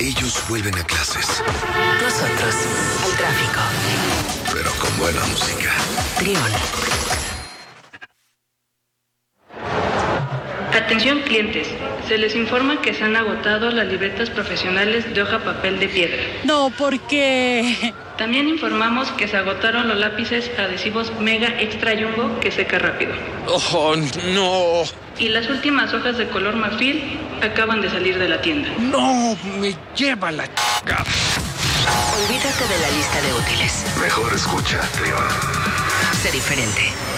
Ellos vuelven a clases. Nosotros, al tráfico. Pero con buena música. Trión. Atención clientes, se les informa que se han agotado las libretas profesionales de hoja papel de piedra. No, ¿por qué? También informamos que se agotaron los lápices adhesivos Mega Extra Jumbo que seca rápido. ¡Oh, no! Y las últimas hojas de color marfil acaban de salir de la tienda. ¡No! ¡Me lleva la chica! Olvídate de la lista de útiles. Mejor escucha, Trión. Sé diferente.